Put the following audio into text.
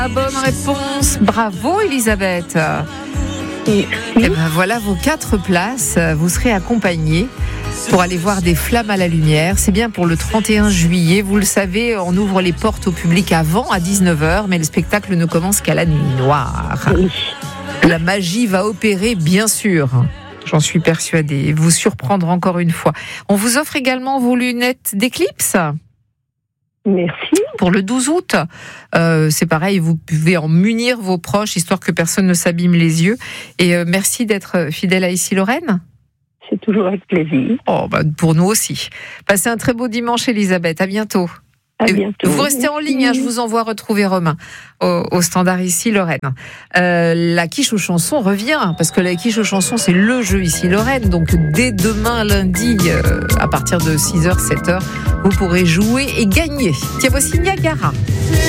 La bonne réponse. Bravo Elisabeth. Et ben voilà vos 4 places. Vous serez accompagnés pour aller voir des flammes à la lumière. C'est bien pour le 31 juillet. Vous le savez, on ouvre les portes au public avant, à 19h, mais le spectacle ne commence qu'à la nuit noire. La magie va opérer, bien sûr. J'en suis persuadée. Vous surprendre encore une fois. On vous offre également vos lunettes d'éclipse. Merci. Pour le 12 août, c'est pareil, vous pouvez en munir vos proches, histoire que personne ne s'abîme les yeux. Et merci d'être fidèle à Issy-Lorraine. C'est toujours avec plaisir. Pour nous aussi. Passez un très beau dimanche, Elisabeth. À bientôt. À bientôt. Vous restez en ligne, je vous envoie retrouver Romain au standard Issy-Lorraine. La quiche aux chansons revient, parce que la quiche aux chansons, c'est le jeu Issy-Lorraine. Donc dès demain, lundi, à partir de 6h, 7h, vous pourrez jouer et gagner. Tiens, voici Niagara.